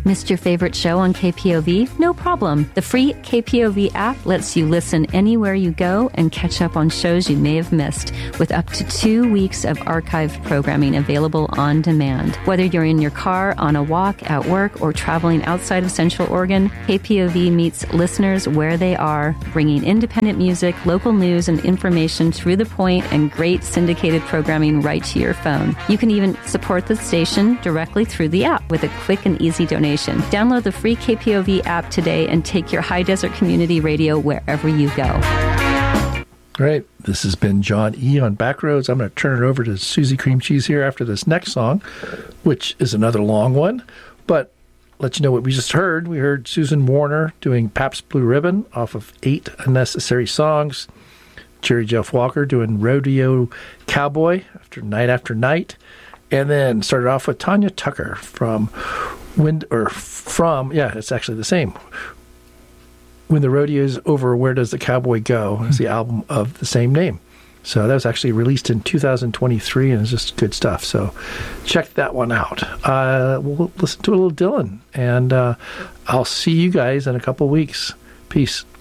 Missed your favorite show on KPOV? No problem. The free KPOV app lets you listen anywhere you go and catch up on shows you may have missed, with up to 2 weeks of archived programming available on demand. Whether you're in your car, on a walk, at work, or traveling outside of Central Oregon, KPOV meets listeners where they are, bringing independent music, local news, and information to the point, and great syndicated programming right to your phone. You can even support the station directly through the app with a quick and easy donation. Download the free KPOV app today and take your High Desert Community Radio wherever you go. Great. This has been John E. on Backroads. I'm going to turn it over to Susie Cream Cheese here after this next song, which is another long one. But let you know what we just heard. We heard Susan Warner doing Pabst Blue Ribbon off of 8 Unnecessary Songs. Jerry Jeff Walker doing Rodeo Cowboy after Night. And then started off with Tanya Tucker it's actually the same. When the Rodeo's Over, Where Does the Cowboy Go? Is the album of the same name. So that was actually released in 2023, and it's just good stuff. So check that one out. We'll listen to a little Dylan, and I'll see you guys in a couple weeks. Peace.